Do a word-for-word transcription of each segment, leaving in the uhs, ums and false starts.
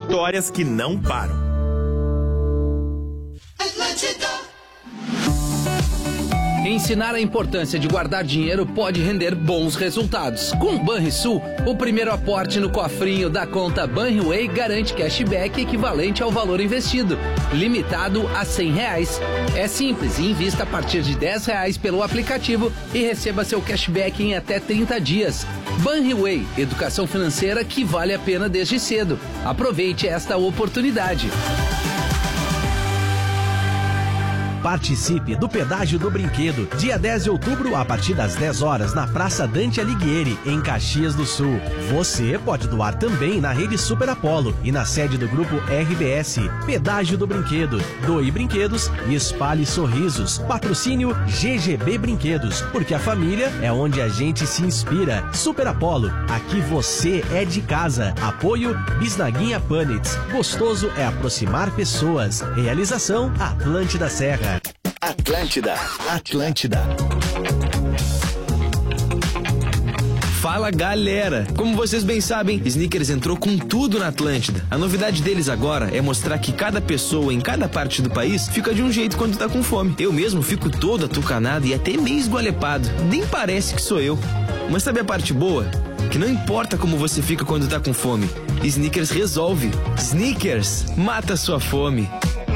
Histórias que não param. Ensinar a importância de guardar dinheiro pode render bons resultados. Com o Banrisul, o primeiro aporte no cofrinho da conta Banriway garante cashback equivalente ao valor investido, limitado a cem reais. É simples, invista a partir de dez reais pelo aplicativo e receba seu cashback em até trinta dias. Banriway, educação financeira que vale a pena desde cedo. Aproveite esta oportunidade. Participe do Pedágio do Brinquedo, dia dez de outubro, a partir das dez horas, na Praça Dante Alighieri, em Caxias do Sul. Você pode doar também na Rede Super Apollo e na sede do Grupo R B S. Pedágio do Brinquedo. Doe brinquedos e espalhe sorrisos. Patrocínio G G B Brinquedos, porque a família é onde a gente se inspira. Super Apollo, aqui você é de casa. Apoio Bisnaguinha Punnets. Gostoso é aproximar pessoas. Realização Atlântida Serra. Atlântida, Atlântida. Fala galera! Como vocês bem sabem, Snickers entrou com tudo na Atlântida. A novidade deles agora é mostrar que cada pessoa em cada parte do país fica de um jeito quando tá com fome. Eu mesmo fico todo atucanado e até meio esgualepado. Nem parece que sou eu. Mas sabe a parte boa? Que não importa como você fica quando tá com fome, Snickers resolve. Snickers, mata sua fome.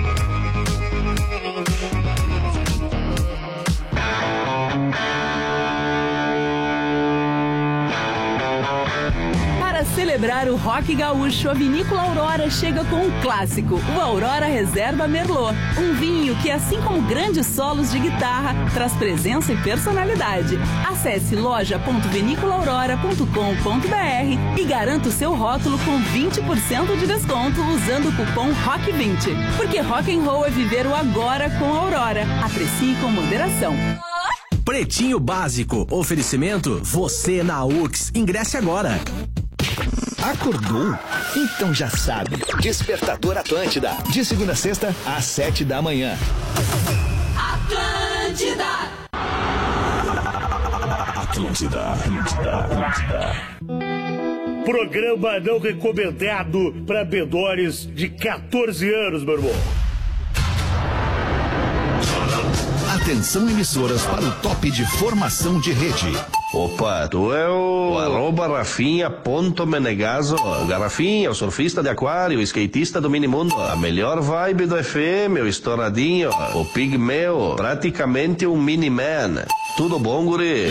Celebrar o rock gaúcho, a Vinícola Aurora chega com um clássico, o Aurora Reserva Merlot. Um vinho que, assim como grandes solos de guitarra, traz presença e personalidade. Acesse loja ponto vinícola aurora ponto com ponto br e garanta o seu rótulo com vinte por cento de desconto usando o cupom rock vinte. Porque rock and roll é viver o agora com a Aurora. Aprecie com moderação. Pretinho Básico. Oferecimento você na U X. Ingresse agora. Acordou? Então já sabe. Despertador Atlântida. De segunda a sexta, às sete da manhã. Atlântida. Atlântida, Atlântida, Atlântida. Programa não recomendado para menores de quatorze anos, meu irmão. Atenção, emissoras, para o top de formação de rede. Opa, tu é o arroba Rafinha ponto Menegaso. Garrafinha, o surfista de aquário, o skatista do minimundo. A melhor vibe do F M, o estouradinho, o pigmeu, praticamente um mini-man. Tudo bom, guri?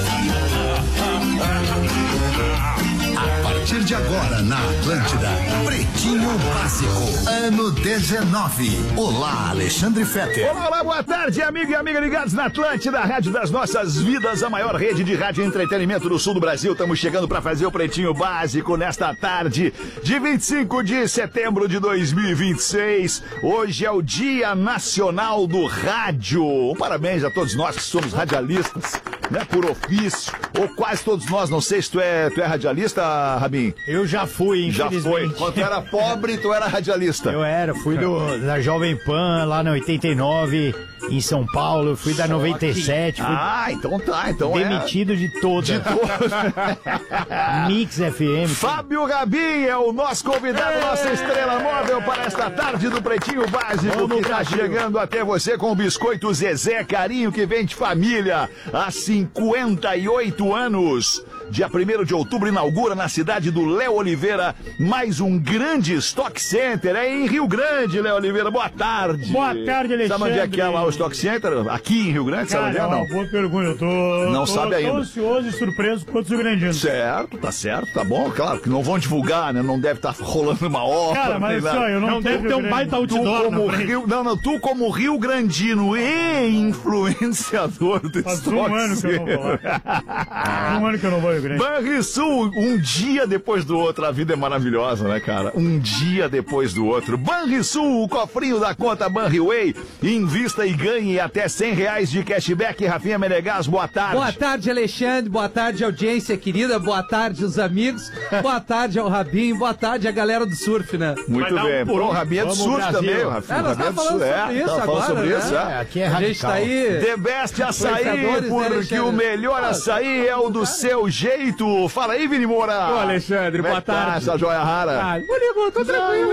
A partir de agora, na Atlântida, Pretinho Básico, ano dezenove. Olá, Alexandre Fetter. Olá, olá, boa tarde, amigo e amiga ligados na Atlântida, a rádio das nossas vidas, a maior rede de rádio e entretenimento do sul do Brasil. Estamos chegando para fazer o Pretinho Básico nesta tarde de vinte e cinco de setembro de dois mil e vinte e seis. Hoje é o Dia Nacional do Rádio. Um parabéns a todos nós que somos radialistas, né, por ofício, ou quase todos nós. Não sei se tu é, tu é radialista, Rabin. Eu já fui, infelizmente. Já foi. Quando tu era pobre, tu era radialista. Eu era, fui do, da Jovem Pan, lá na oitenta e nove, em São Paulo. Eu fui da noventa e sete. Fui ah, então tá. Então demitido é... de toda. De toda. Mix F M. Fábio Rabin é o nosso convidado, nossa estrela móvel para esta tarde do Pretinho Básico. Vamos, que tá chegando até você com o Biscoito Zezé, carinho que vem de família há cinquenta e oito anos. Dia primeiro de outubro inaugura na cidade do Léo Oliveira mais um grande Stock Center. É em Rio Grande, Léo Oliveira. Boa tarde. Boa tarde, Alexandre. Sabe onde é que é lá o Stock Center? Aqui em Rio Grande, Cara, sabe onde é, não? Boa pergunta. Eu tô, não tô, sabe tô ainda. Tô ansioso e surpreso quanto Rio Grande. Certo, tá certo, tá bom. Claro que não vão divulgar, né? Não deve estar rolando uma obra. Cara, mas só, eu não, não deve ter um baita outdoor. Tu como Rio, não, não, tu como Rio Grandino e influenciador do Faz Stock um ano Center. que eu não vou lá. um ano que eu não vou ao Rio Grande. Banrisul, um dia depois do outro. A vida é maravilhosa, né, cara? Um dia depois do outro. Banrisul, o cofrinho da conta Banriway. Invista e ganhe até cem reais de cashback. Rafinha Menegas, boa tarde. Boa tarde, Alexandre. Boa tarde, audiência querida. Boa tarde, os amigos. Boa tarde ao Rabinho. Boa tarde, a galera do surf, né? Muito bem. Um Pô, o Rabinho é do surf Brasil. Também, o Rafinha. É, nós estamos falando sobre é, isso tá agora, sobre né? isso, é. Aqui é a radical. gente tá aí... The Best Açaí, porque o melhor açaí é o do seu jeito. Fala aí, Vini Moura. Ô, Alexandre, boa tarde. Essa joia rara. Ah, bonito, tô tranquilo.